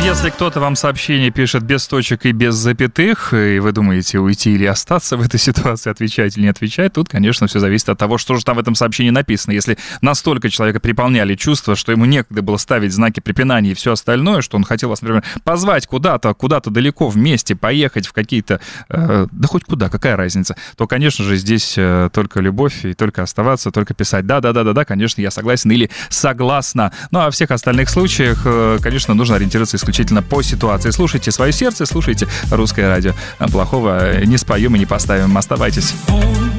Если кто-то вам сообщение пишет без точек и без запятых, и вы думаете, уйти или остаться в этой ситуации, отвечать или не отвечать, тут, конечно, все зависит от того, что же там в этом сообщении написано. Если настолько человека переполняли чувства, что ему некогда было ставить знаки препинания и все остальное, что он хотел вас, например, позвать куда-то далеко вместе, поехать в какие-то... да хоть куда, какая разница? То, конечно же, здесь только любовь и только оставаться, только писать «да, конечно, я согласен» или «согласна». Ну, а в всех остальных случаях, конечно, нужно ориентироваться исключительно по ситуации. Слушайте свое сердце, слушайте русское радио. Плохого не споем и не поставим. Оставайтесь.